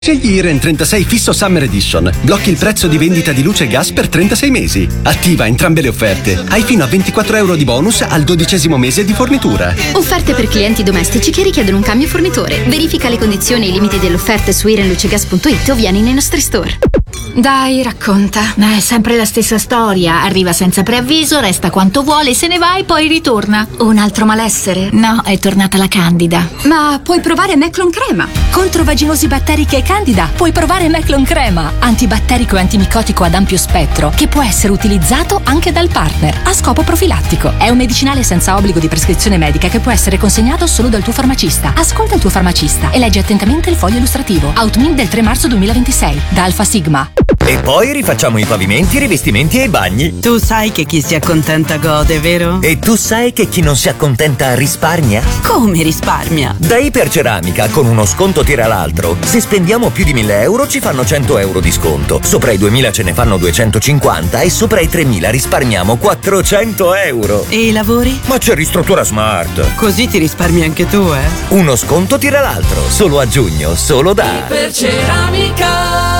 Scegli Iren 36 Fisso Summer Edition. Blocchi il prezzo di vendita di luce e gas per 36 mesi. Attiva entrambe le offerte. Hai fino a €24 di bonus al 12° mese di fornitura. Offerte per clienti domestici che richiedono un cambio fornitore. Verifica le condizioni e i limiti dell'offerta su irenlucegas.it o vieni nei nostri store. Dai, racconta. Ma è sempre la stessa storia. Arriva senza preavviso, resta quanto vuole, se ne va e poi ritorna. Un altro malessere? No, è tornata la Candida. Ma puoi provare Meclon Crema. Contro vaginosi batteriche e Candida puoi provare Meclon Crema, antibatterico e antimicotico ad ampio spettro, che può essere utilizzato anche dal partner a scopo profilattico. È un medicinale senza obbligo di prescrizione medica che può essere consegnato solo dal tuo farmacista. Ascolta il tuo farmacista e leggi attentamente il foglio illustrativo. Outmin del 3 marzo 2026 da Alfa Sigma. E poi rifacciamo i pavimenti, i rivestimenti e i bagni. Tu sai che chi si accontenta gode, vero? E tu sai che chi non si accontenta risparmia? Come risparmia? Da Iperceramica, con uno sconto tira l'altro. Se spendiamo più di €1.000 ci fanno €100 di sconto. Sopra i 2.000 ce ne fanno 250 e sopra i 3.000 risparmiamo €400. E i lavori? Ma c'è Ristruttura Smart. Così ti risparmi anche tu, eh? Uno sconto tira l'altro. Solo a giugno, solo da Iperceramica.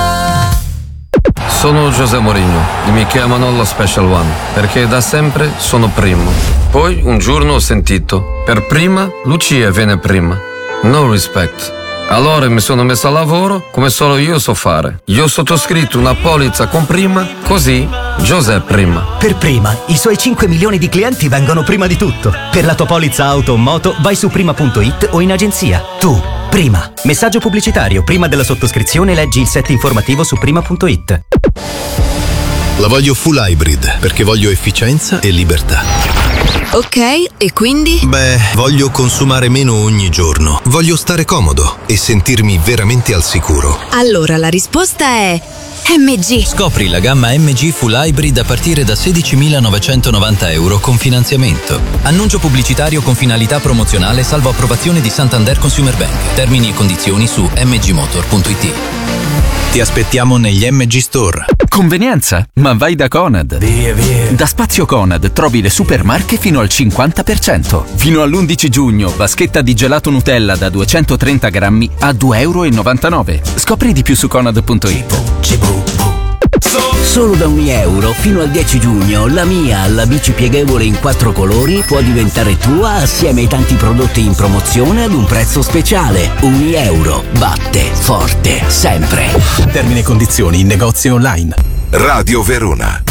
Sono José Mourinho e mi chiamano lo Special One perché da sempre sono primo. Poi un giorno ho sentito: per prima Lucia viene prima. No respect. Allora mi sono messo a lavoro come solo io so fare. Io ho sottoscritto una polizza con prima, così José prima. Per prima, i suoi 5 milioni di clienti vengono prima di tutto. Per la tua polizza auto o moto vai su prima.it o in agenzia. Tu, prima. Messaggio pubblicitario. Prima della sottoscrizione leggi il set informativo su prima.it. La voglio full hybrid perché voglio efficienza e libertà. Ok, e quindi? Beh, voglio consumare meno ogni giorno. Voglio stare comodo e sentirmi veramente al sicuro. Allora la risposta è MG. Scopri la gamma MG Full Hybrid a partire da €16.990 con finanziamento. Annuncio pubblicitario con finalità promozionale salvo approvazione di Santander Consumer Bank. Termini e condizioni su mgmotor.it. Ti aspettiamo negli MG Store. Convenienza? Ma vai da Conad. Via. Da Spazio Conad trovi le supermarche fino al 50%. Fino all'11 giugno, vaschetta di gelato Nutella da 230 grammi a €2,99. Scopri di più su Conad.it. Solo da €1 fino al 10 giugno la mia, la bici pieghevole in 4 colori, può diventare tua assieme ai tanti prodotti in promozione ad un prezzo speciale. €1 batte forte sempre. Termini e condizioni in negozi online. Radio Verona.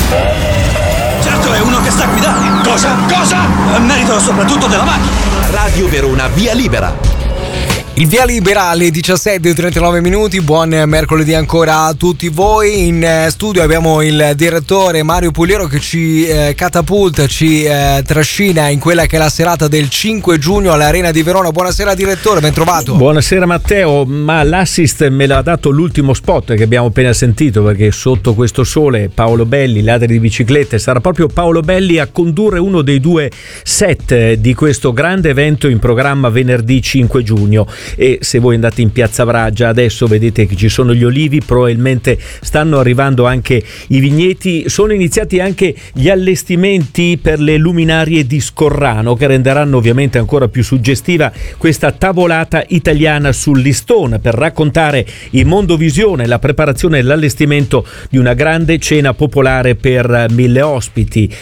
Certo, è uno che sa guidare. Cosa? Merito soprattutto della macchina. Radio Verona, via libera. Il via libera alle 17:39. Buon mercoledì ancora a tutti voi. In studio abbiamo il direttore Mario Pugliero che ci catapulta, ci trascina in quella che è la serata del 5 giugno all'Arena di Verona. Buonasera direttore, ben trovato. Buonasera Matteo, ma l'assist me l'ha dato l'ultimo spot che abbiamo appena sentito, perché sotto questo sole Paolo Belli, ladri di biciclette, sarà proprio Paolo Belli a condurre uno dei 2 set di questo grande evento in programma venerdì 5 giugno. E se voi andate in Piazza Bragia adesso vedete che ci sono gli olivi, probabilmente stanno arrivando anche i vigneti, sono iniziati anche gli allestimenti per le luminarie di Scorrano che renderanno ovviamente ancora più suggestiva questa tavolata italiana sul listone per raccontare in Mondovisione la preparazione e l'allestimento di una grande cena popolare per 1000 ospiti.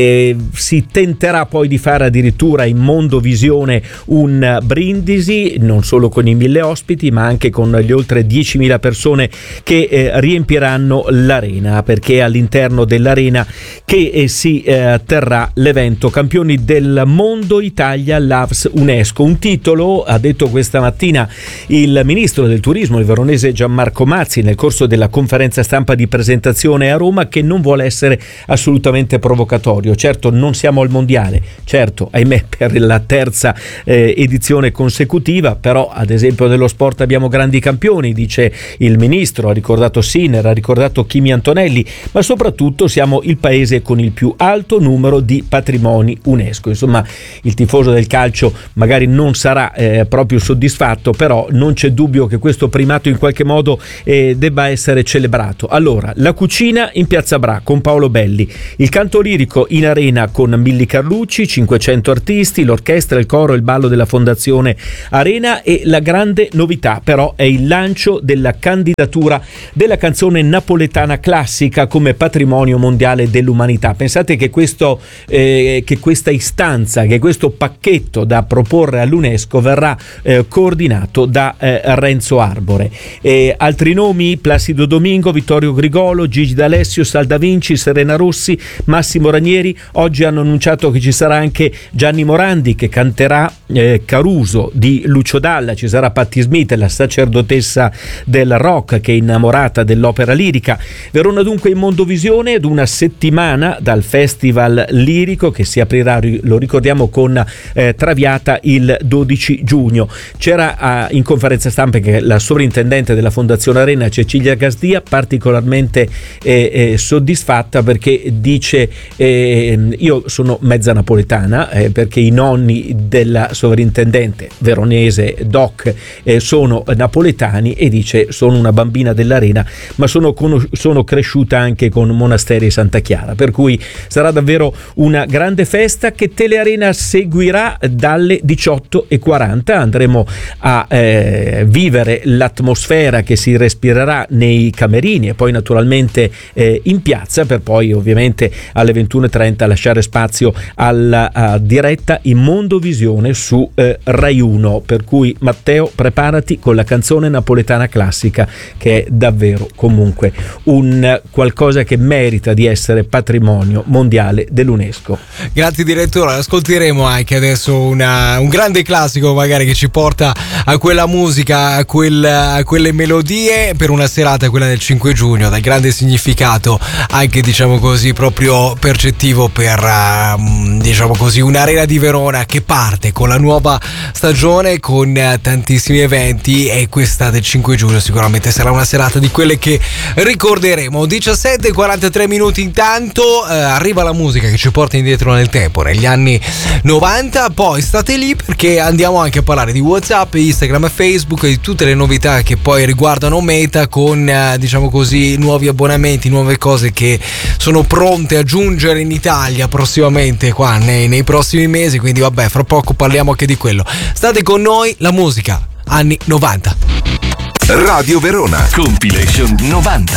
Si tenterà poi di fare addirittura in Mondovisione un brindisi non solo con i 1000 ospiti ma anche con gli oltre 10.000 persone che riempiranno l'arena, perché è all'interno dell'arena che si terrà l'evento Campioni del Mondo Italia Loves UNESCO, un titolo, ha detto questa mattina il ministro del turismo, il veronese Gianmarco Mazzi, nel corso della conferenza stampa di presentazione a Roma, che non vuole essere assolutamente provocatorio. Certo, non siamo al mondiale, certo, ahimè, per la terza edizione consecutiva, però ad esempio nello sport abbiamo grandi campioni, dice il ministro, ha ricordato Sinner, ha ricordato Kimi Antonelli, ma soprattutto siamo il paese con il più alto numero di patrimoni UNESCO. Insomma, il tifoso del calcio magari non sarà proprio soddisfatto, però non c'è dubbio che questo primato in qualche modo debba essere celebrato. Allora, la cucina in Piazza Bra con Paolo Belli, il canto lirico in arena con Milli Carlucci, 500 artisti, l'orchestra, il coro e il ballo della Fondazione Arena e e la grande novità però è il lancio della candidatura della canzone napoletana classica come patrimonio mondiale dell'umanità. Pensate che questa istanza, che questo pacchetto da proporre all'UNESCO verrà coordinato da Renzo Arbore. Altri nomi: Placido Domingo, Vittorio Grigolo, Gigi D'Alessio, Salda Vinci, Serena Rossi, Massimo Ranieri. Oggi hanno annunciato che ci sarà anche Gianni Morandi che canterà Caruso di Lucio Dalla. Ci sarà Patti Smith, la sacerdotessa del rock che è innamorata dell'opera lirica. Verona dunque in Mondovisione ad una settimana dal Festival Lirico che si aprirà, lo ricordiamo, con Traviata il 12 giugno. C'era in conferenza stampa che la sovrintendente della Fondazione Arena, Cecilia Gasdia, particolarmente soddisfatta perché dice io sono mezza napoletana perché i nonni della sovrintendente veronese Doc sono napoletani, e dice sono una bambina dell'Arena ma sono cresciuta anche con Monasteri e Santa Chiara, per cui sarà davvero una grande festa che Telearena seguirà dalle 18:40. Andremo a vivere l'atmosfera che si respirerà nei camerini e poi naturalmente in piazza, per poi ovviamente alle 21:30 lasciare spazio alla diretta in Mondovisione su Rai 1, per cui Matteo preparati con la canzone napoletana classica che è davvero comunque un qualcosa che merita di essere patrimonio mondiale dell'UNESCO. Grazie direttore, ascolteremo anche adesso un grande classico magari che ci porta a quella musica, a quelle melodie per una serata, quella del 5 giugno, dal grande significato anche diciamo così proprio percettivo per diciamo così un'Arena di Verona che parte con la nuova stagione con tantissimi eventi, e questa del 5 giugno sicuramente sarà una serata di quelle che ricorderemo. 17:43 minuti intanto, arriva la musica che ci porta indietro nel tempo, negli anni 90, poi state lì perché andiamo anche a parlare di WhatsApp, Instagram e Facebook e di tutte le novità che poi riguardano Meta con diciamo così nuovi abbonamenti, nuove cose che sono pronte a giungere in Italia prossimamente qua nei prossimi mesi, quindi vabbè, fra poco parliamo anche di quello. State con noi, la musica anni 90. Radio Verona Compilation 90.